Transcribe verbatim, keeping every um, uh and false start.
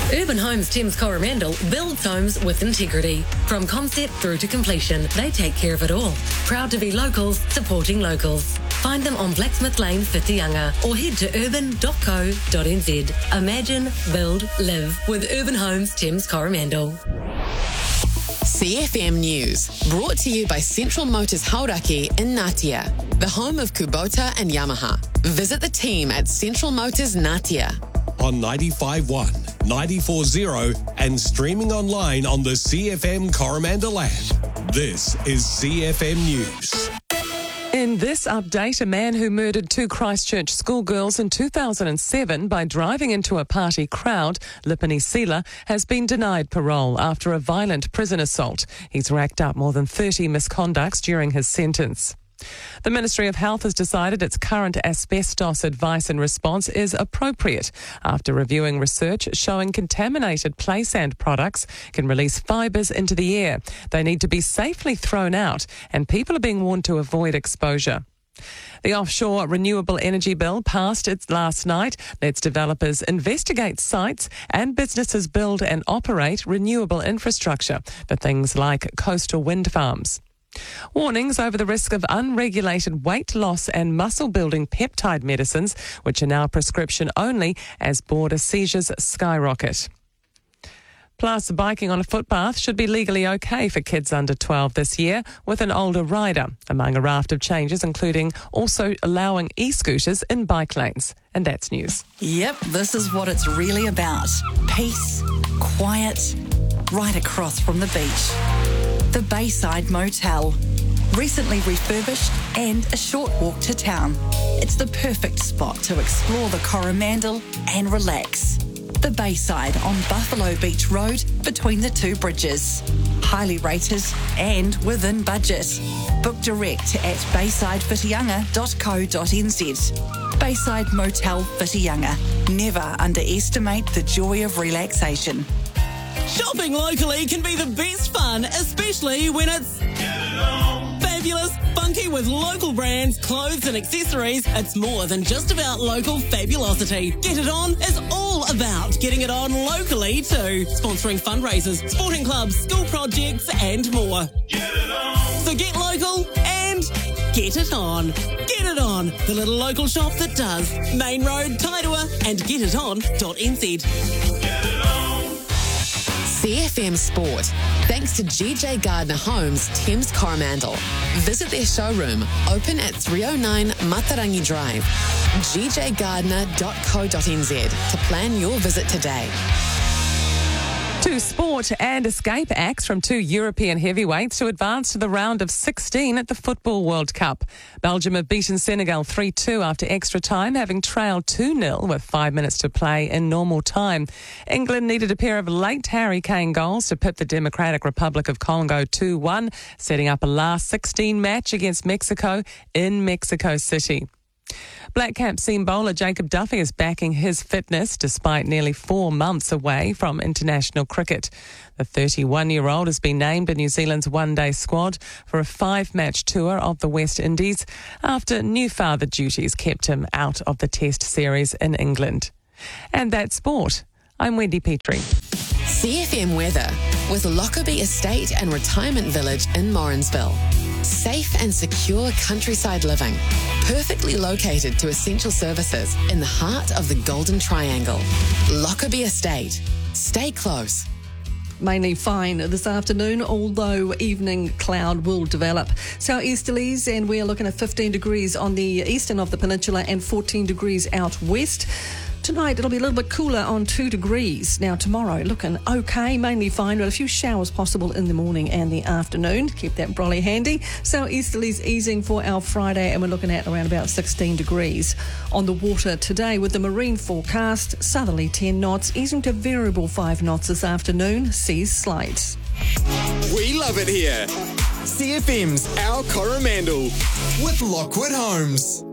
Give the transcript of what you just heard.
Urban Homes Thames Coromandel builds homes with integrity. From concept through to completion, they take care of it all. Proud to be locals, supporting locals. Find them on Blacksmith Lane, Whitianga, or head to urban dot co dot n z. Imagine, build, live with Urban Homes Thames Coromandel. C F M News, brought to you by Central Motors Hauraki in Ngatea, the home of Kubota and Yamaha. Visit the team at Central Motors Ngatea. On ninety-five point one, ninety-four point zero and streaming online on the C F M Coromandel app. This is C F M News. In this update, a man who murdered two Christchurch schoolgirls in two thousand seven by driving into a party crowd, Lipini Sila, has been denied parole after a violent prison assault. He's racked up more than thirty misconducts during his sentence. The Ministry of Health has decided its current asbestos advice and response is appropriate after reviewing research showing contaminated play sand products can release fibres into the air. They need to be safely thrown out, and people are being warned to avoid exposure. The offshore renewable energy bill passed its last night. Lets developers investigate sites and businesses build and operate renewable infrastructure for things like coastal wind farms. Warnings over the risk of unregulated weight loss and muscle-building peptide medicines, which are now prescription only as border seizures skyrocket. Plus, biking on a footpath should be legally okay for kids under twelve this year with an older rider, among a raft of changes, including also allowing e-scooters in bike lanes. And that's news. Yep, this is what it's really about. Peace, quiet, right across from the beach. The Bayside Motel. Recently refurbished and a short walk to town. It's the perfect spot to explore the Coromandel and relax. The Bayside on Buffalo Beach Road between the two bridges. Highly rated and within budget. Book direct at bayside whitianga dot co dot n z. Bayside Motel Whitianga. Never underestimate the joy of relaxation. Shopping locally can be the best fun, especially when it's fabulous, funky with local brands, clothes and accessories. It's more than just about local fabulosity. Get It On is all about getting it on locally too. Sponsoring fundraisers, sporting clubs, school projects and more. Get it on. So get local and get it on. Get It On, the little local shop that does. Main Road, Tairua and get it on dot n z. Get it on. C F M Sport, thanks to G J Gardner Homes, Thames Coromandel. Visit their showroom, open at three oh nine Matarangi Drive, g j gardner dot co dot n z to plan your visit today. Two sport and escape acts from two European heavyweights to advance to the round of sixteen at the Football World Cup. Belgium have beaten Senegal three two after extra time, having trailed two nil with five minutes to play in normal time. England needed a pair of late Harry Kane goals to pip the Democratic Republic of Congo two one, setting up a last sixteen match against Mexico in Mexico City. Black Cap seam bowler Jacob Duffy is backing his fitness despite nearly four months away from international cricket. The thirty-one-year-old has been named in New Zealand's one-day squad for a five-match tour of the West Indies after new father duties kept him out of the Test series in England. And that's sport. I'm Wendy Petrie. C F M weather with Lockerbie Estate and Retirement Village in Morrinsville. Safe and secure countryside living, perfectly located to essential services in the heart of the Golden Triangle. Lockerbie Estate. Stay close. Mainly fine this afternoon, although evening cloud will develop. Southeasterlies, and we are looking at fifteen degrees on the eastern of the peninsula and fourteen degrees out west. Tonight it'll be a little bit cooler on two degrees. Now tomorrow looking okay, mainly fine, but a few showers possible in the morning and the afternoon. Keep that brolly handy. Southeasterlies easing for our Friday, and we're looking at around about sixteen degrees. On the water today with the marine forecast, southerly ten knots, easing to variable five knots this afternoon. Seas slight. We love it here. C F M's Our Coromandel with Lockwood Homes.